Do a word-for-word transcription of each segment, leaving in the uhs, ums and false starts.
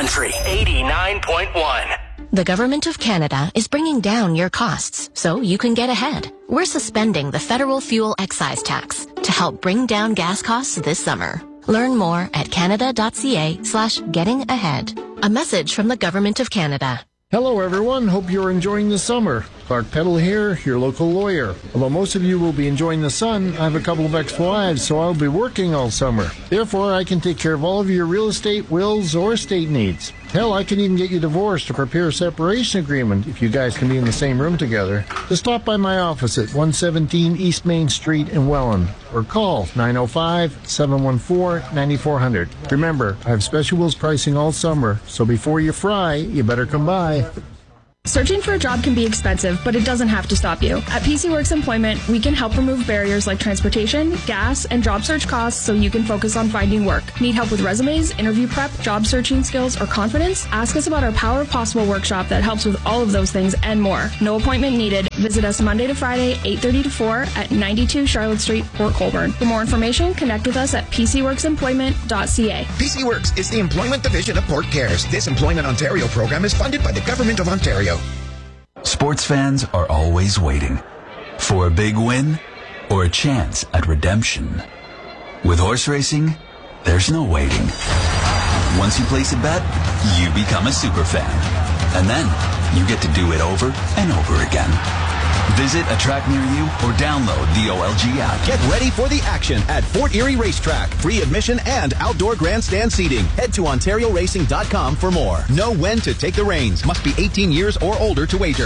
Country eighty-nine point one. The Government of Canada is bringing down your costs so you can get ahead. We're suspending the federal fuel excise tax to help bring down gas costs this summer. Learn more at canada.ca slash getting ahead. A message from the Government of Canada. Hello, everyone. Hope you're enjoying the summer. Clark Peddle here, your local lawyer. Although most of you will be enjoying the sun, I have a couple of ex-wives, so I'll be working all summer. Therefore, I can take care of all of your real estate, wills, or estate needs. Hell, I can even get you divorced or prepare a separation agreement if you guys can be in the same room together. Just stop by my office at one seventeen East Main Street in Welland or call nine oh five, seven one four, nine four zero zero. Remember, I have special wills pricing all summer, so before you fry, you better come by. Searching for a job can be expensive, but it doesn't have to stop you. At P C Works Employment, we can help remove barriers like transportation, gas, and job search costs so you can focus on finding work. Need help with resumes, interview prep, job searching skills, or confidence? Ask us about our Power of Possible workshop that helps with all of those things and more. No appointment needed. Visit us Monday to Friday, eight thirty to four at ninety-two Charlotte Street, Port Colborne. For more information, connect with us at p c works employment dot c a. P C Works is the employment division of Port Cares. This Employment Ontario program is funded by the Government of Ontario. Sports fans are always waiting for a big win or a chance at redemption. With horse racing, there's no waiting. Once you place a bet, you become a super fan. And then you get to do it over and over again. Visit a track near you or download the O L G app. Get ready for the action at Fort Erie Racetrack. Free admission and outdoor grandstand seating. Head to ontario racing dot com for more. Know when to take the reins. Must be eighteen years or older to wager.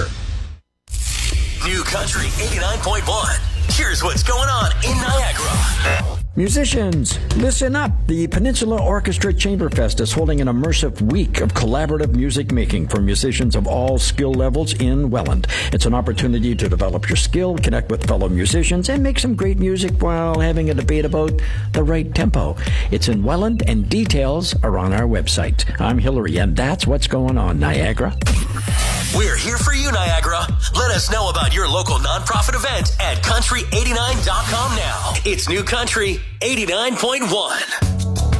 New Country eighty-nine point one. Here's what's going on in Niagara. Musicians, listen up. The Peninsula Orchestra Chamberfest is holding an immersive week of collaborative music making for musicians of all skill levels in Welland. It's an opportunity to develop your skill, connect with fellow musicians, and make some great music while having a debate about the right tempo. It's in Welland, and details are on our website. I'm Hillary, and that's what's going on, Niagara. We're here for you, Niagara. Let us know about your local nonprofit event at country eighty-nine dot com now. It's New Country eighty-nine point one.